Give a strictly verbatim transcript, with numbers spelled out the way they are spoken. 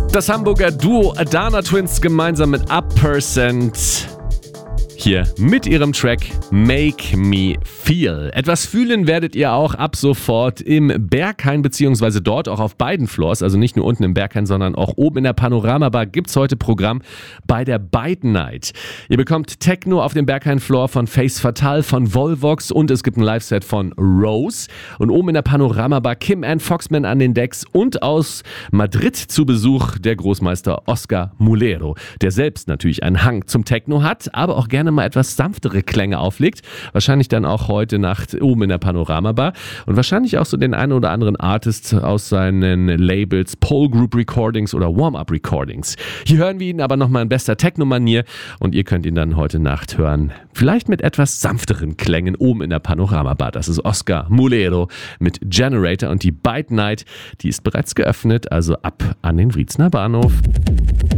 Das Hamburger Duo Adana Twins gemeinsam mit Up Percent hier mit ihrem Track Make Me Feel. Etwas fühlen werdet ihr auch ab sofort im Berghain, beziehungsweise dort auch auf beiden Floors, also nicht nur unten im Berghain, sondern auch oben in der Panorama-Bar gibt's heute Programm bei der Byte Night. Ihr bekommt Techno auf dem Berghain-Floor von Face Fatal, von Volvox und es gibt ein Live-Set von Rose. Und oben in der Panorama-Bar Kim Ann Foxman an den Decks und aus Madrid zu Besuch der Großmeister Oscar Mulero, der selbst natürlich einen Hang zum Techno hat, aber auch gerne mal etwas sanftere Klänge auflegt. Wahrscheinlich dann auch heute Nacht oben in der Panorama-Bar und wahrscheinlich auch so den einen oder anderen Artist aus seinen Labels Pole Group Recordings oder Warm-Up Recordings. Hier hören wir ihn aber nochmal in bester Techno-Manier und ihr könnt ihn dann heute Nacht hören. Vielleicht mit etwas sanfteren Klängen oben in der Panorama-Bar. Das ist Oscar Mulero mit Generator und die Byte Night, die ist bereits geöffnet, also ab an den Wriezener Bahnhof.